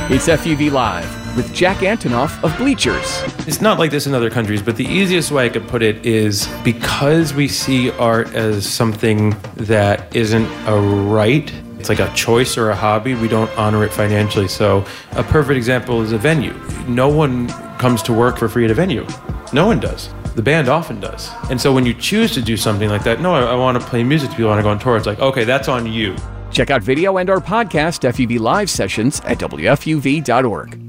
It's FUV Live with Jack Antonoff of Bleachers. It's not like this in other countries, but the easiest way I could put it is because we see art as something that isn't a right, it's like a choice or a hobby, we don't honor it financially. So a perfect example is a venue. No one comes to work for free at a venue. No one does. The band often does. And so when you choose to do something like that, no, I want to play music to people, I want to go on tour, it's like, okay, that's on you. Check out video and our podcast, FUV Live sessions, at WFUV.org.